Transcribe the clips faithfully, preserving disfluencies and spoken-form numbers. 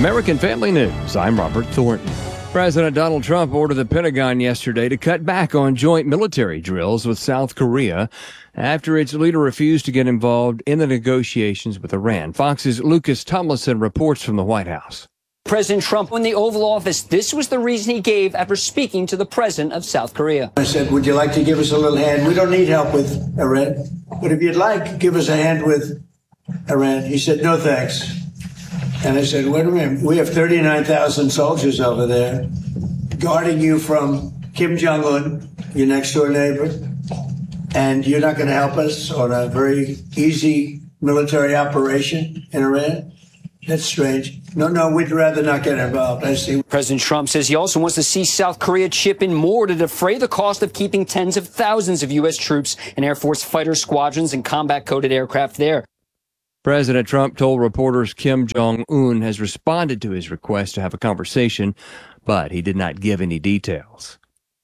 American Family News, I'm Robert Thornton. President Donald Trump ordered the Pentagon yesterday to cut back on joint military drills with South Korea after its leader refused to get involved in the negotiations with Iran. Fox's Lucas Tomlinson reports from the White House. President Trump in the Oval Office, this was the reason he gave after speaking to the president of South Korea. I said, would you like to give us a little hand? We don't need help with Iran, but if you'd like, give us a hand with Iran. He said, no, thanks. And I said, wait a minute, we have thirty-nine thousand soldiers over there guarding you from Kim Jong-un, your next door neighbor, and you're not going to help us on a very easy military operation in Iran? That's strange. No, no, we'd rather not get involved. I see. President Trump says he also wants to see South Korea chip in more to defray the cost of keeping tens of thousands of U S troops and Air Force fighter squadrons and combat-coded aircraft there. President Trump told reporters Kim Jong-un has responded to his request to have a conversation, but he did not give any details.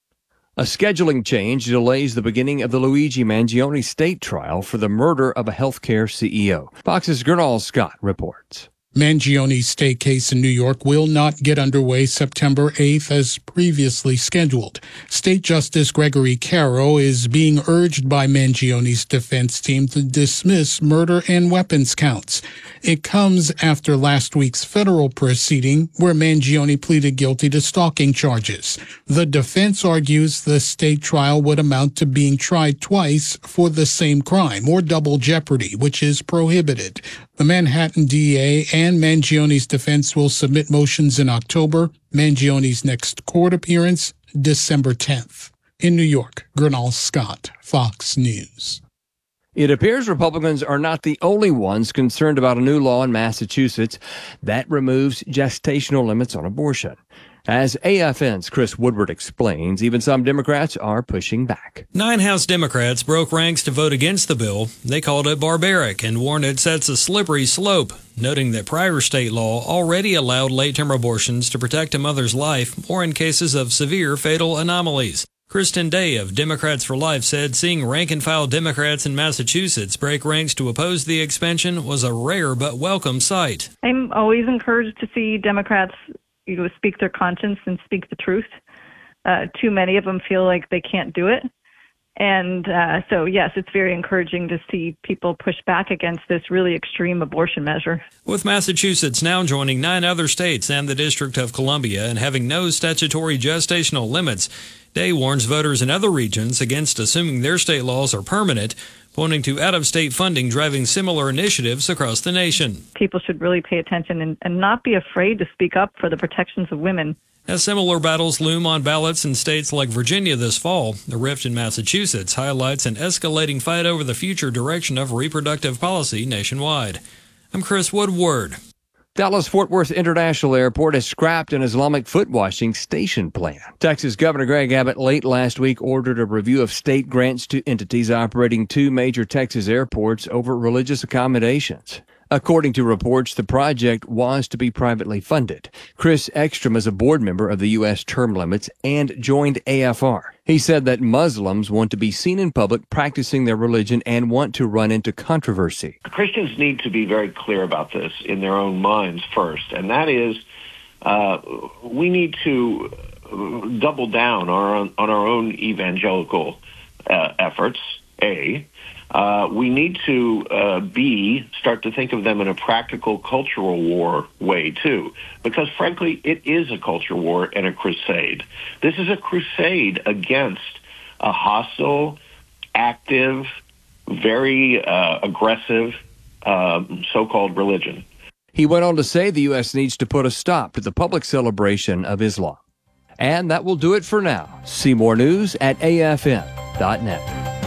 A scheduling change delays the beginning of the Luigi Mangione state trial for the murder of a healthcare C E O. Fox's Gernal Scott reports. Mangione's state case in New York will not get underway September eighth as previously scheduled. State Justice Gregory Caro is being urged by Mangione's defense team to dismiss murder and weapons counts. It comes after last week's federal proceeding where Mangione pleaded guilty to stalking charges. The defense argues the state trial would amount to being tried twice for the same crime, or double jeopardy, which is prohibited. The Manhattan D A and Mangione's defense will submit motions in October. Mangione's next court appearance, December tenth. In New York, Gernal Scott, Fox News. It appears Republicans are not the only ones concerned about a new law in Massachusetts that removes gestational limits on abortion. As A F N's Chris Woodward explains, even some Democrats are pushing back. Nine House Democrats broke ranks to vote against the bill. They called it barbaric and warned it sets a slippery slope, noting that prior state law already allowed late-term abortions to protect a mother's life or in cases of severe fatal anomalies. Kristen Day of Democrats for Life said seeing rank-and-file Democrats in Massachusetts break ranks to oppose the expansion was a rare but welcome sight. I'm always encouraged to see Democrats you know, speak their conscience and speak the truth. Uh, too many of them feel like they can't do it. And uh, so, yes, it's very encouraging to see people push back against this really extreme abortion measure. With Massachusetts now joining nine other states and the District of Columbia and having no statutory gestational limits, Day warns voters in other regions against assuming their state laws are permanent, pointing to out-of-state funding driving similar initiatives across the nation. People should really pay attention and, and not be afraid to speak up for the protections of women. As similar battles loom on ballots in states like Virginia this fall, the rift in Massachusetts highlights an escalating fight over the future direction of reproductive policy nationwide. I'm Chris Woodward. Dallas-Fort Worth International Airport has scrapped an Islamic foot-washing station plan. Texas Governor Greg Abbott late last week ordered a review of state grants to entities operating two major Texas airports over religious accommodations. According to reports, the project was to be privately funded. Chris Ekstrom is a board member of the U S Term Limits and joined A F R. He said that Muslims want to be seen in public practicing their religion and want to run into controversy. Christians need to be very clear about this in their own minds first, and that is uh, we need to double down on, on our own evangelical uh, efforts, A. Uh, we need to, uh, B, start to think of them in a practical cultural war way, too. Because, frankly, it is a culture war and a crusade. This is a crusade against a hostile, active, very uh, aggressive uh, so-called religion. He went on to say the U S needs to put a stop to the public celebration of Islam. And that will do it for now. See more news at A F N dot net.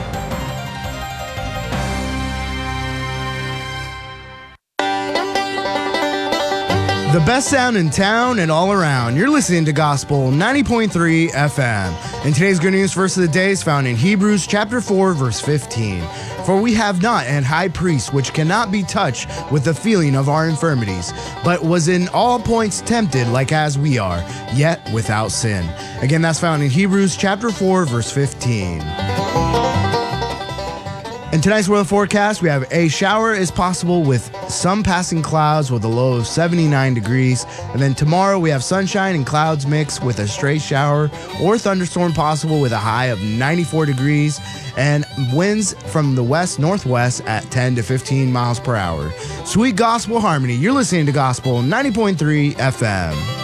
The best sound in town and all around. You're listening to Gospel ninety point three F M. And today's good news verse of the day is found in Hebrews chapter four, verse fifteen. For we have not an high priest which cannot be touched with the feeling of our infirmities, but was in all points tempted like as we are, yet without sin. Again, that's found in Hebrews chapter four, verse fifteen. In tonight's weather forecast, we have a shower is possible with some passing clouds with a low of seventy-nine degrees. And then tomorrow we have sunshine and clouds mixed with a stray shower or thunderstorm possible with a high of ninety-four degrees and winds from the west northwest at ten to fifteen miles per hour. Sweet gospel harmony. You're listening to Gospel ninety point three F M.